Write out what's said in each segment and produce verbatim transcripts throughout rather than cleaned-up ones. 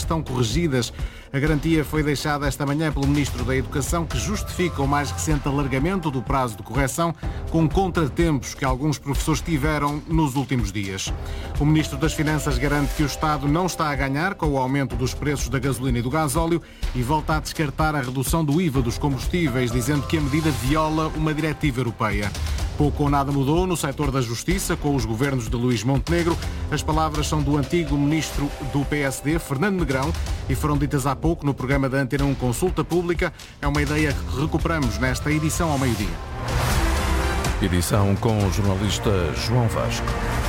estão corrigidas. A garantia foi deixada esta manhã pelo Ministro da Educação, que justifica o mais recente alargamento do prazo de correção com contratempos que alguns professores tiveram nos últimos dias. O Ministro das Finanças garante que o Estado não está a ganhar com o aumento dos preços da gasolina e do gasóleo e volta a descartar a redução do I V A dos combustíveis, dizendo que a medida viola uma diretiva europeia. Pouco ou nada mudou no setor da Justiça com os governos de Luís Montenegro. As palavras são do antigo ministro do P S D, Fernando Negrão, e foram ditas há pouco no programa da Antena um Consulta Pública. É uma ideia que recuperamos nesta edição ao meio-dia. Edição com o jornalista João Vasco.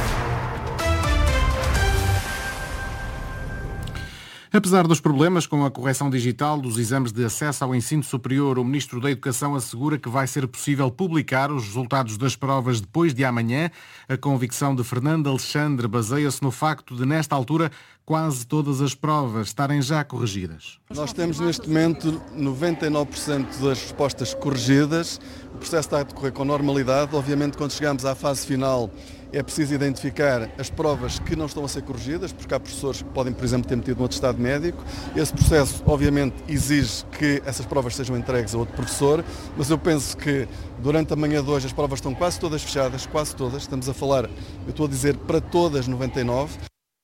Apesar dos problemas com a correção digital dos exames de acesso ao ensino superior, o Ministro da Educação assegura que vai ser possível publicar os resultados das provas depois de amanhã. A convicção de Fernando Alexandre baseia-se no facto de, nesta altura, quase todas as provas estarem já corrigidas. Nós temos neste momento noventa e nove por cento das respostas corrigidas. O processo está a decorrer com normalidade. Obviamente, quando chegamos à fase final, é preciso identificar as provas que não estão a ser corrigidas, porque há professores que podem, por exemplo, ter metido um atestado médico. Esse processo, obviamente, exige que essas provas sejam entregues a outro professor, mas eu penso que durante a manhã de hoje as provas estão quase todas fechadas, quase todas. Estamos a falar, eu estou a dizer, para todas noventa e nove.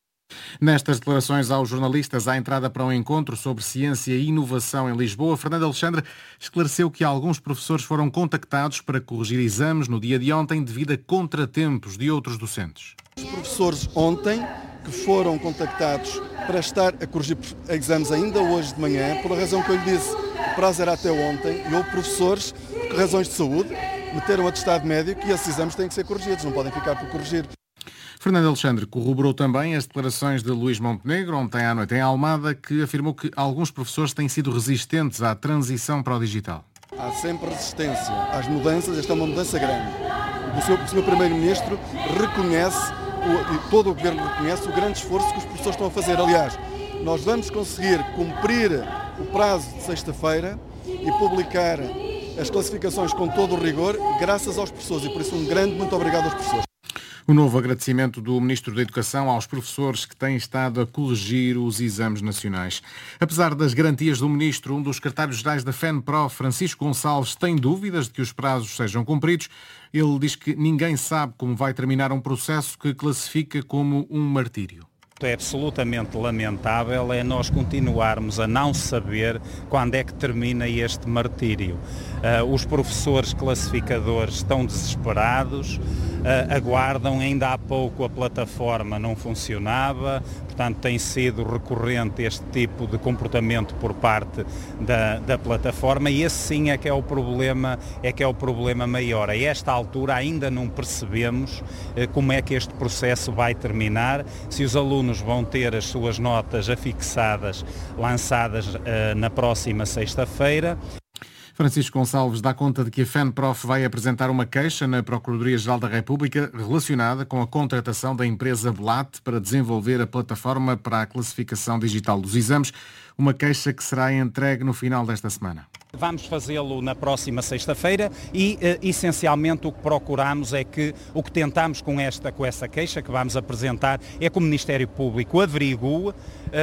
Nestas declarações aos jornalistas à entrada para um encontro sobre ciência e inovação em Lisboa, Fernando Alexandre esclareceu que alguns professores foram contactados para corrigir exames no dia de ontem devido a contratempos de outros docentes. Os professores ontem que foram contactados para estar a corrigir exames ainda hoje de manhã, por a razão que eu lhe disse, o prazo era até ontem, e houve professores que, por razões de saúde, meteram um atestado médico e esses exames têm que ser corrigidos, não podem ficar por corrigir. Fernando Alexandre corroborou também as declarações de Luís Montenegro ontem à noite em Almada, que afirmou que alguns professores têm sido resistentes à transição para o digital. Há sempre resistência às mudanças, esta é uma mudança grande. O senhor, o senhor Primeiro-Ministro reconhece, o, e todo o Governo reconhece, o grande esforço que os professores estão a fazer. Aliás, nós vamos conseguir cumprir o prazo de sexta-feira e publicar as classificações com todo o rigor, graças aos professores, e por isso um grande muito obrigado aos professores. O novo agradecimento do Ministro da Educação aos professores que têm estado a corrigir os exames nacionais. Apesar das garantias do Ministro, um dos secretários-gerais da FENPROF, Francisco Gonçalves, tem dúvidas de que os prazos sejam cumpridos. Ele diz que ninguém sabe como vai terminar um processo que classifica como um martírio. É absolutamente lamentável é nós continuarmos a não saber quando é que termina este martírio. Uh, os professores classificadores estão desesperados, uh, aguardam, ainda há pouco a plataforma não funcionava, portanto tem sido recorrente este tipo de comportamento por parte da, da plataforma, e esse sim é que é o problema, é que é o problema maior. A esta altura ainda não percebemos uh, como é que este processo vai terminar, se os alunos vão ter as suas notas afixadas, lançadas uh, na próxima sexta-feira. Francisco Gonçalves dá conta de que a FENPROF vai apresentar uma queixa na Procuradoria-Geral da República relacionada com a contratação da empresa Blat para desenvolver a plataforma para a classificação digital dos exames, uma queixa que será entregue no final desta semana. Vamos fazê-lo na próxima sexta-feira e, uh, essencialmente, o que procuramos é que, o que tentamos com esta, com essa queixa que vamos apresentar, é que o Ministério Público averigue uh,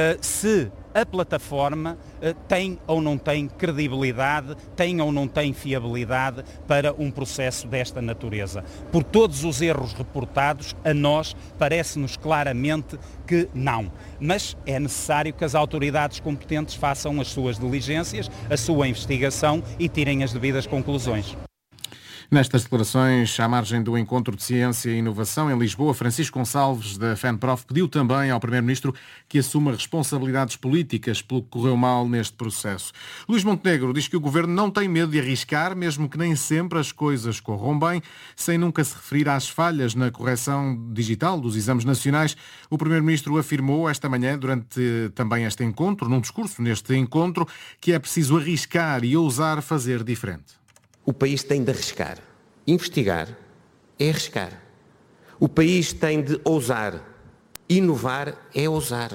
se a plataforma uh, tem ou não tem credibilidade, tem ou não tem fiabilidade para um processo desta natureza. Por todos os erros reportados, a nós parece-nos claramente que não. Mas é necessário que as autoridades competentes façam as suas diligências, a sua investigação e tirem as devidas conclusões. Nestas declarações, à margem do Encontro de Ciência e Inovação em Lisboa, Francisco Gonçalves, da FENPROF, pediu também ao Primeiro-Ministro que assuma responsabilidades políticas pelo que correu mal neste processo. Luís Montenegro diz que o Governo não tem medo de arriscar, mesmo que nem sempre as coisas corram bem, sem nunca se referir às falhas na correção digital dos exames nacionais. O Primeiro-Ministro afirmou esta manhã, durante também este encontro, num discurso neste encontro, que é preciso arriscar e ousar fazer diferente. O país tem de arriscar. Investigar é arriscar. O país tem de ousar. Inovar é ousar.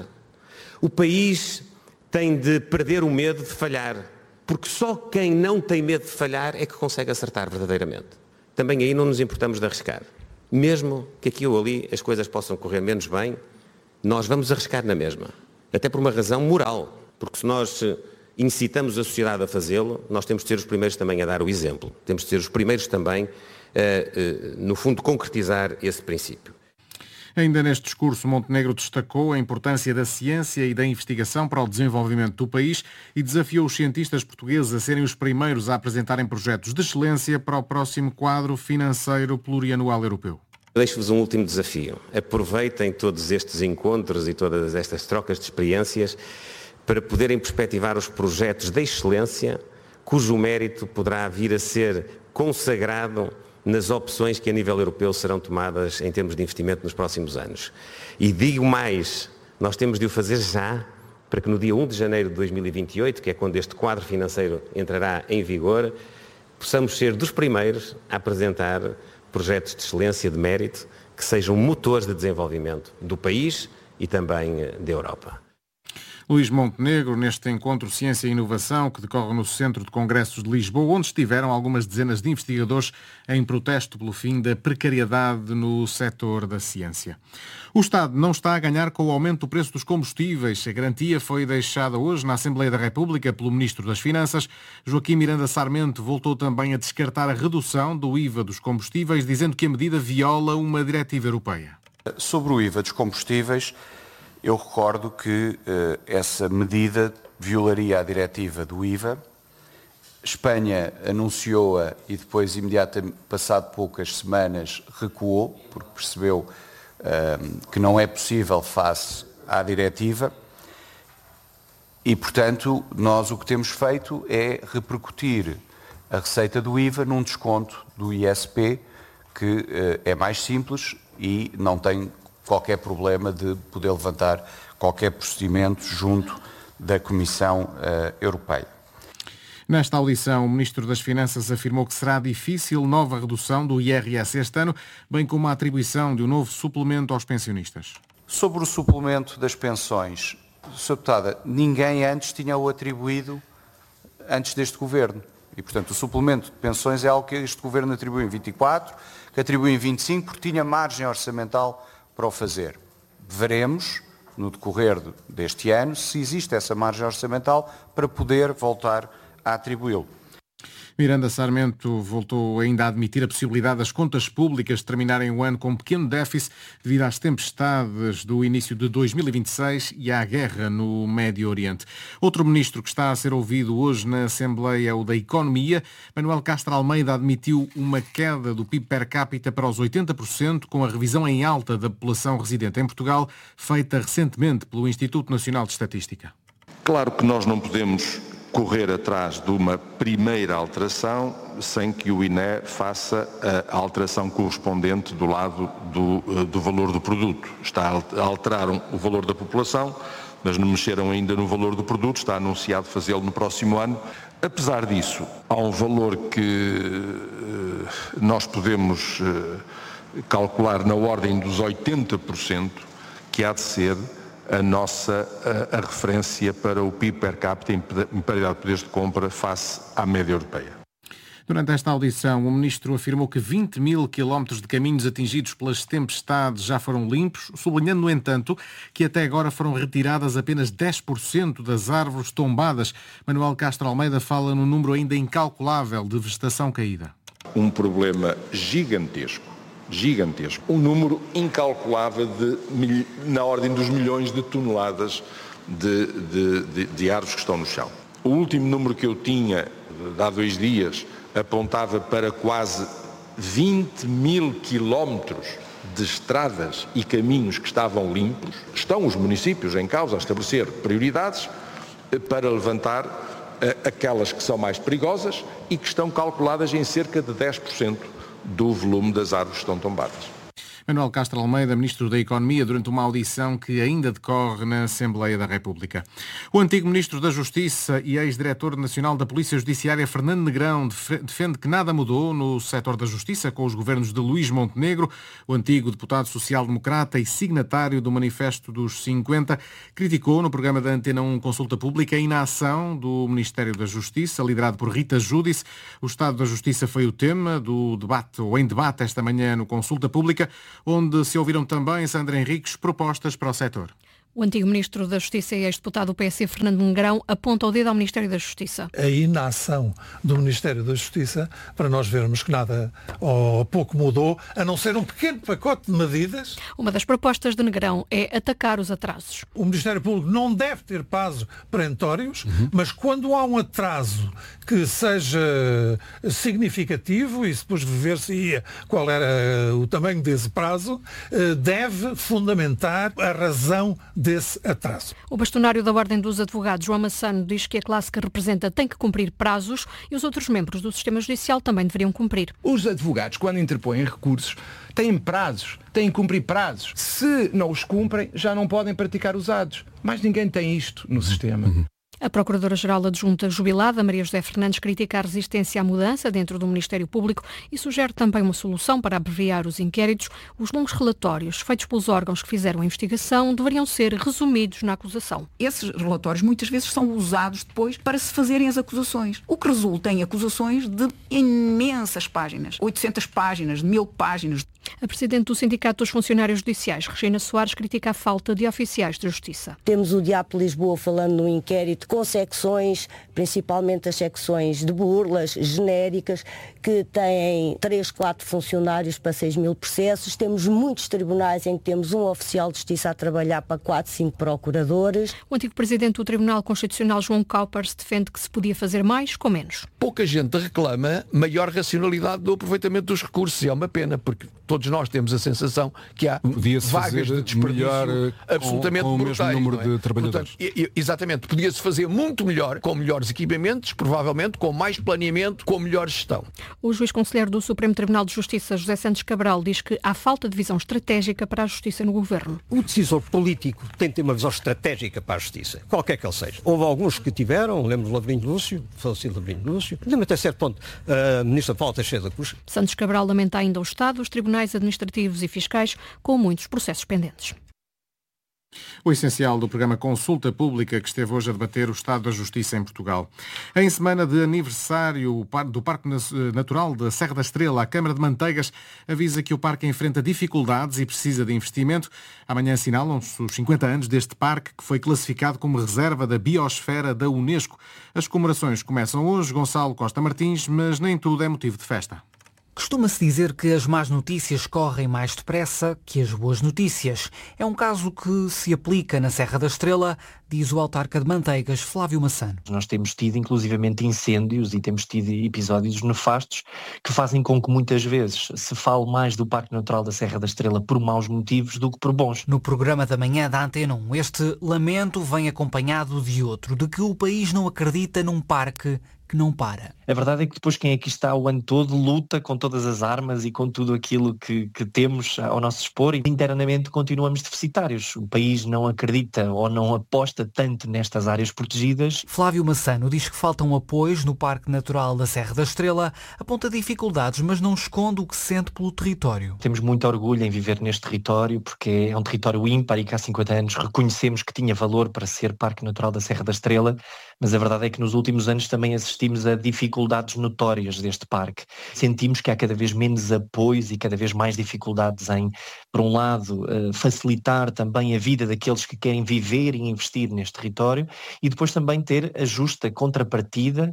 O país tem de perder o medo de falhar, porque só quem não tem medo de falhar é que consegue acertar verdadeiramente. Também aí não nos importamos de arriscar. Mesmo que aqui ou ali as coisas possam correr menos bem, nós vamos arriscar na mesma. Até por uma razão moral, porque se nós incitamos a sociedade a fazê-lo, nós temos de ser os primeiros também a dar o exemplo. Temos de ser os primeiros também a, a, no fundo, concretizar esse princípio. Ainda neste discurso, Montenegro destacou a importância da ciência e da investigação para o desenvolvimento do país e desafiou os cientistas portugueses a serem os primeiros a apresentarem projetos de excelência para o próximo quadro financeiro plurianual europeu. Deixo-vos um último desafio. Aproveitem todos estes encontros e todas estas trocas de experiências para poderem perspectivar os projetos de excelência, cujo mérito poderá vir a ser consagrado nas opções que a nível europeu serão tomadas em termos de investimento nos próximos anos. E digo mais, nós temos de o fazer já, para que no dia primeiro de janeiro de dois mil e vinte e oito, que é quando este quadro financeiro entrará em vigor, possamos ser dos primeiros a apresentar projetos de excelência, de mérito, que sejam motores de desenvolvimento do país e também da Europa. Luís Montenegro, neste encontro Ciência e Inovação, que decorre no Centro de Congressos de Lisboa, onde estiveram algumas dezenas de investigadores em protesto pelo fim da precariedade no setor da ciência. O Estado não está a ganhar com o aumento do preço dos combustíveis. A garantia foi deixada hoje na Assembleia da República pelo Ministro das Finanças. Joaquim Miranda Sarmento voltou também a descartar a redução do I V A dos combustíveis, dizendo que a medida viola uma diretiva europeia. Sobre o I V A dos combustíveis, eu recordo que uh, essa medida violaria a diretiva do I V A. Espanha anunciou-a e depois, imediatamente, passado poucas semanas, recuou, porque percebeu uh, que não é possível face à diretiva. E, portanto, nós o que temos feito é repercutir a receita do I V A num desconto do I S P, que uh, é mais simples e não tem qualquer problema de poder levantar qualquer procedimento junto da Comissão uh, Europeia. Nesta audição, o Ministro das Finanças afirmou que será difícil nova redução do I R S este ano, bem como a atribuição de um novo suplemento aos pensionistas. Sobre o suplemento das pensões, senhora Deputada, ninguém antes tinha-o atribuído antes deste Governo. E, portanto, o suplemento de pensões é algo que este Governo atribuiu em vinte e quatro, que atribuiu em vinte e cinco, porque tinha margem orçamental para o fazer. Veremos, no decorrer deste ano, se existe essa margem orçamental para poder voltar a atribuí-lo. Miranda Sarmento voltou ainda a admitir a possibilidade das contas públicas terminarem o ano com um pequeno déficit devido às tempestades do início de dois mil e vinte e seis e à guerra no Médio Oriente. Outro ministro que está a ser ouvido hoje na Assembleia é o da Economia. Manuel Castro Almeida admitiu uma queda do P I B per capita para os oitenta por cento com a revisão em alta da população residente em Portugal, feita recentemente pelo Instituto Nacional de Estatística. Claro que nós não podemos correr atrás de uma primeira alteração sem que o I N E faça a alteração correspondente do lado do, do valor do produto. Está a alterar o valor da população, mas não mexeram ainda no valor do produto, está anunciado fazê-lo no próximo ano. Apesar disso, há um valor que nós podemos calcular na ordem dos oitenta por cento, que há de ser a nossa a, a referência para o P I B per capita em paridade de poderes de compra face à média europeia. Durante esta audição, o Ministro afirmou que vinte mil quilómetros de caminhos atingidos pelas tempestades já foram limpos, sublinhando, no entanto, que até agora foram retiradas apenas dez por cento das árvores tombadas. Manuel Castro Almeida fala num número ainda incalculável de vegetação caída. Um problema gigantesco. gigantesco, um número incalculável de, na ordem dos milhões de toneladas de, de, de, de árvores que estão no chão. O último número que eu tinha, de há dois dias, apontava para quase vinte mil quilómetros de estradas e caminhos que estavam limpos. Estão os municípios em causa a estabelecer prioridades para levantar aquelas que são mais perigosas e que estão calculadas em cerca de dez por cento do volume das árvores que estão tombadas. Manuel Castro Almeida, Ministro da Economia, durante uma audição que ainda decorre na Assembleia da República. O antigo Ministro da Justiça e ex-diretor nacional da Polícia Judiciária, Fernando Negrão, defende que nada mudou no setor da Justiça com os governos de Luís Montenegro. O antigo deputado social-democrata e signatário do Manifesto dos cinquenta criticou no programa da Antena um Consulta Pública a inação do Ministério da Justiça, liderado por Rita Júdice. O Estado da Justiça foi o tema do debate, ou em debate esta manhã no Consulta Pública, onde se ouviram também, Sandra Henriques, propostas para o setor. O antigo Ministro da Justiça e ex-deputado do P S, Fernando Negrão, aponta o dedo ao Ministério da Justiça. A inação do Ministério da Justiça, para nós vermos que nada ou pouco mudou, a não ser um pequeno pacote de medidas. Uma das propostas de Negrão é atacar os atrasos. O Ministério Público não deve ter prazos perentórios, uhum. mas quando há um atraso que seja significativo, e depois ver-se qual era o tamanho desse prazo, deve fundamentar a razão desse atraso. O bastonário da Ordem dos Advogados, João Massano, diz que a classe que representa tem que cumprir prazos e os outros membros do sistema judicial também deveriam cumprir. Os advogados, quando interpõem recursos, têm prazos, têm que cumprir prazos. Se não os cumprem, já não podem praticar os atos. Mas ninguém tem isto no sistema. Uhum. A Procuradora-Geral Adjunta jubilada, Maria José Fernandes, critica a resistência à mudança dentro do Ministério Público e sugere também uma solução para abreviar os inquéritos. Os longos relatórios feitos pelos órgãos que fizeram a investigação deveriam ser resumidos na acusação. Esses relatórios muitas vezes são usados depois para se fazerem as acusações, o que resulta em acusações de imensas páginas, oitocentas páginas, mil páginas. A Presidente do Sindicato dos Funcionários Judiciais, Regina Soares, critica a falta de oficiais de justiça. Temos o Diabo de Lisboa falando no inquérito com secções, principalmente as secções de burlas genéricas, que têm três, quatro funcionários para seis mil processos. Temos muitos tribunais em que temos um oficial de justiça a trabalhar para quatro, cinco procuradores. O antigo Presidente do Tribunal Constitucional, João Caupers, defende que se podia fazer mais com menos. Pouca gente reclama maior racionalidade do aproveitamento dos recursos, e é uma pena, porque todos nós temos a sensação que há podia-se vagas de desperdício melhor, absolutamente com, com brutais. o mesmo número é? de trabalhadores. Portanto, exatamente, podia-se fazer muito melhor, com melhores equipamentos, provavelmente, com mais planeamento, com melhor gestão. O juiz conselheiro do Supremo Tribunal de Justiça, José Santos Cabral, diz que há falta de visão estratégica para a justiça no governo. O decisor político tem que ter uma visão estratégica para a justiça, qualquer que ele seja. Houve alguns que tiveram, lembro do Lavrinho Lúcio, falecido Lavrinho Lúcio, lembro até certo ponto, a ministra Paula Teixeira da Cruz. Santos Cabral lamenta ainda o Estado, os tribunais administrativos e fiscais, com muitos processos pendentes. O essencial do programa Consulta Pública, que esteve hoje a debater o estado da justiça em Portugal. Em semana de aniversário do Parque Natural da Serra da Estrela, a Câmara de Manteigas avisa que o parque enfrenta dificuldades e precisa de investimento. Amanhã assinalam-se os cinquenta anos deste parque, que foi classificado como reserva da biosfera da Unesco. As comemorações começam hoje, Gonçalo Costa Martins, mas nem tudo é motivo de festa. Costuma-se dizer que as más notícias correm mais depressa que as boas notícias. É um caso que se aplica na Serra da Estrela, diz o autarca de Manteigas, Flávio Massano. Nós temos tido inclusivamente incêndios e temos tido episódios nefastos que fazem com que muitas vezes se fale mais do Parque Natural da Serra da Estrela por maus motivos do que por bons. No programa da manhã da Antena um, este lamento vem acompanhado de outro, de que o país não acredita num parque que não para. A verdade é que depois quem aqui está o ano todo luta com todas as armas e com tudo aquilo que, que temos ao nosso dispor e internamente continuamos deficitários. O país não acredita ou não aposta tanto nestas áreas protegidas. Flávio Massano diz que faltam apoios no Parque Natural da Serra da Estrela, aponta dificuldades, mas não esconde o que sente pelo território. Temos muito orgulho em viver neste território porque é um território ímpar e que há cinquenta anos reconhecemos que tinha valor para ser Parque Natural da Serra da Estrela, mas a verdade é que nos últimos anos também assistimos a dificuldades notórias deste parque. Sentimos que há cada vez menos apoios e cada vez mais dificuldades em, por um lado, facilitar também a vida daqueles que querem viver e investir neste território e depois também ter a justa contrapartida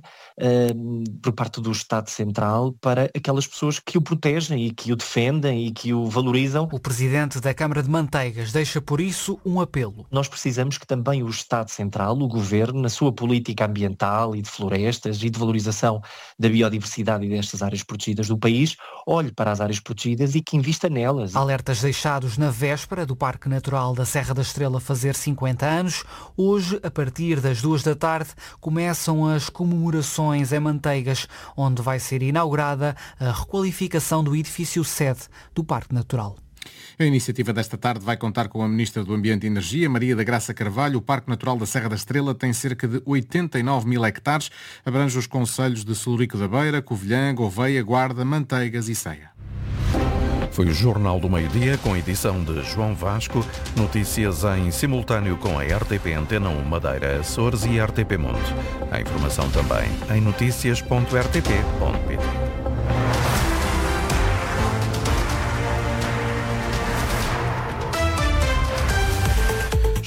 uh, por parte do Estado Central para aquelas pessoas que o protegem e que o defendem e que o valorizam. O Presidente da Câmara de Manteigas deixa por isso um apelo. Nós precisamos que também o Estado Central, o Governo, na sua política ambiental e de florestas e de valorização da biodiversidade e destas áreas protegidas do país, olhe para as áreas protegidas e que invista nelas. Alertas deixados na véspera do Parque Natural da Serra da Estrela fazer cinquenta anos. Hoje, a partir das duas da tarde, começam as comemorações em Manteigas, onde vai ser inaugurada a requalificação do edifício sede do Parque Natural. A iniciativa desta tarde vai contar com a Ministra do Ambiente e Energia, Maria da Graça Carvalho. O Parque Natural da Serra da Estrela tem cerca de oitenta e nove mil hectares, abrange os concelhos de Celurico da Beira, Covilhã, Gouveia, Guarda, Manteigas e Ceia. Foi o Jornal do Meio-Dia, com edição de João Vasco. Notícias em simultâneo com a R T P Antena um Madeira, Açores e R T P Monte. A informação também em notícias ponto r t p ponto p t.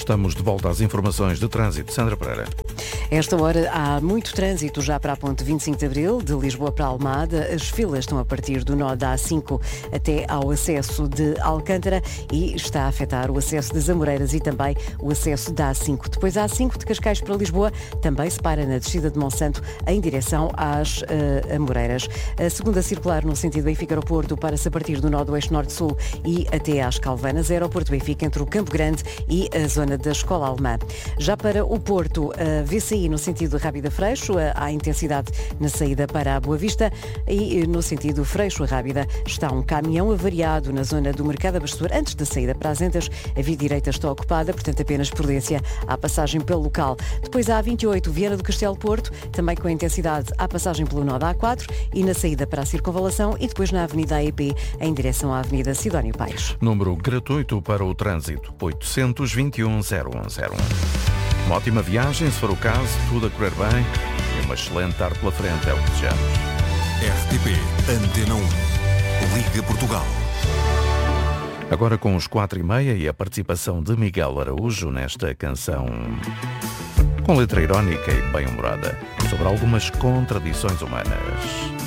Estamos de volta às informações de trânsito. Sandra Pereira. Esta hora há muito trânsito já para a ponte vinte e cinco de Abril, de Lisboa para Almada. As filas estão a partir do nó da A cinco até ao acesso de Alcântara e está a afetar o acesso das Amoreiras e também o acesso da A cinco. Depois a A cinco de Cascais para Lisboa também se para na descida de Monsanto em direção às uh, Amoreiras. A segunda circular no sentido Benfica-Aeroporto para-se a partir do nó do eixo norte-sul e até às Calvanas, Aeroporto Benfica entre o Campo Grande e a zona da Escola Alemã. Já para o Porto, a V C I no sentido de Rábida Freixo, há intensidade na saída para a Boa Vista e no sentido Freixo-Rábida está um caminhão avariado na zona do Mercado Abastecedor antes da saída para as Antas. A via direita está ocupada, portanto apenas prudência à passagem pelo local. Depois a A vinte e oito, Viana do Castelo Porto, também com intensidade à passagem pelo nó da A quatro e na saída para a Circunvalação e depois na Avenida A E P em direção à Avenida Sidónio Paes. Número gratuito para o trânsito, oitocentos e vinte e um, zero um zero um. Uma ótima viagem, se for o caso, tudo a correr bem e uma excelente tarde pela frente, é o que desejamos. R T P Antena um, Liga Portugal. Agora com os quatro e meia e a participação de Miguel Araújo nesta canção com letra irónica e bem-humorada sobre algumas contradições humanas.